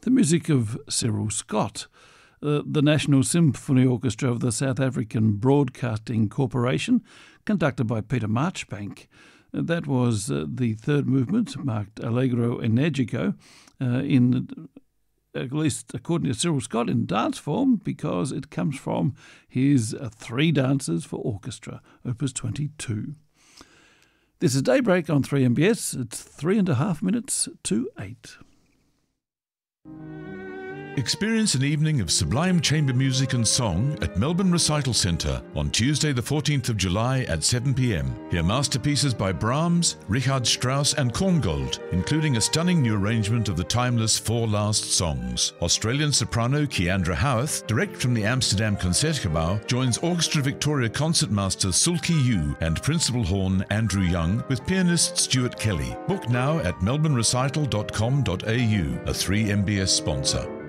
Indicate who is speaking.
Speaker 1: the music of Cyril Scott. The National Symphony Orchestra of the South African Broadcasting Corporation, conducted by Peter Marchbank. That was the third movement, marked Allegro Energico, in, at least according to Cyril Scott, in dance form, because it comes from his Three Dances for Orchestra, Opus 22. This is Daybreak on 3MBS. It's 3.5 minutes to 8.
Speaker 2: Experience an evening of sublime chamber music and song at Melbourne Recital Centre on Tuesday the 14th of July at 7 p.m. Hear masterpieces by Brahms, Richard Strauss and Korngold, including a stunning new arrangement of the timeless Four Last Songs. Australian soprano Keandra Howarth, direct from the Amsterdam Concertgebouw, joins Orchestra Victoria concertmaster Sulki Yu and principal horn Andrew Young with pianist Stuart Kelly. Book now at melbournerecital.com.au, a 3MBS sponsor.